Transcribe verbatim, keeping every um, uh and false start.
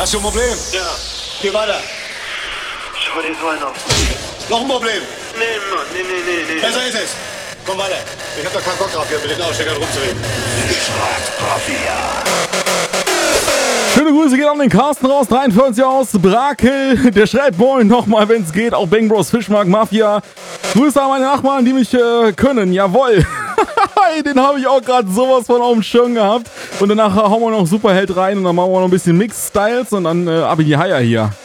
Hast du ein Problem? Ja. Geh weiter. Schau dir so einen auf. Noch ein Problem? Nee, Mann, nee, nee, nee, nee. Besser ist es. Komm weiter. Ich hab doch keinen Bock drauf, hier mit den Aussteckern rumzureden. Schöne Grüße gehen an den Carsten raus, dreiundvierzig aus Brakel. Der schreibt moin nochmal, wenn es geht. Auch Bang Bros Fischmarkt Mafia. Grüße an meine Nachbarn, die mich äh, können. Jawohl. Den habe ich auch gerade sowas von auf dem Schirm gehabt. Und danach hauen wir noch Superheld rein und dann machen wir noch ein bisschen Mix-Styles und dann äh, ab in die Haier hier.